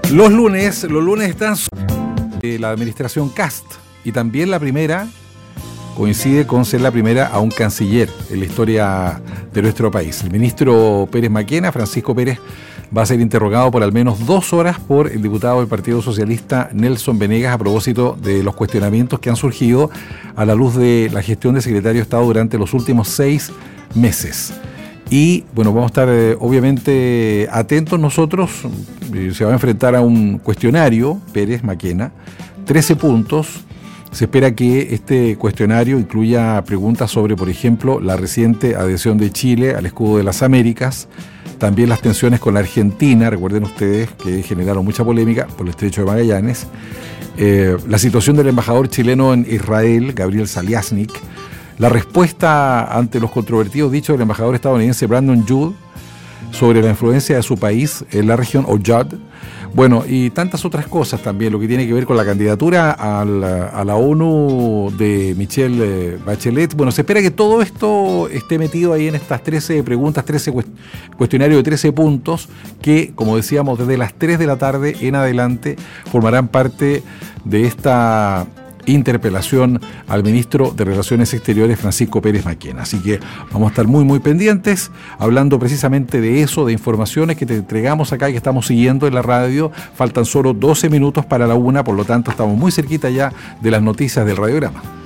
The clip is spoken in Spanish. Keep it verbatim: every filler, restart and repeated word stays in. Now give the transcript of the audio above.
Los lunes, los lunes están eh, la administración Kast, y también la primera coincide con ser la primera a un canciller en la historia de nuestro país. El ministro Pérez Maquena, Francisco Pérez, va a ser interrogado por al menos dos horas por el diputado del Partido Socialista Nelson Venegas a propósito de los cuestionamientos que han surgido a la luz de la gestión de secretario de Estado durante los últimos seis meses. Y bueno, vamos a estar eh, obviamente atentos nosotros. Eh, se va a enfrentar a un cuestionario, Pérez Maquena, trece puntos. Se espera que este cuestionario incluya preguntas sobre, por ejemplo, la reciente adhesión de Chile al escudo de las Américas, también las tensiones con la Argentina, recuerden ustedes que generaron mucha polémica por el Estrecho de Magallanes, eh, la situación del embajador chileno en Israel, Gabriel Saliasnik, la respuesta ante los controvertidos dichos del embajador estadounidense Brandon Judd sobre la influencia de su país en la región, o Judd, bueno, y tantas otras cosas también, lo que tiene que ver con la candidatura a la, a la ONU de Michelle Bachelet. Bueno, se espera que todo esto esté metido ahí en estas trece preguntas, trece cuestionarios de trece puntos, que, como decíamos, desde las tres de la tarde en adelante formarán parte de esta interpelación al ministro de Relaciones Exteriores, Francisco Pérez Maquena. Así que vamos a estar muy muy pendientes, hablando precisamente de eso, de informaciones que te entregamos acá y que estamos siguiendo en la radio. Faltan solo doce minutos para la una, por lo tanto estamos muy cerquita ya de las noticias del radiograma.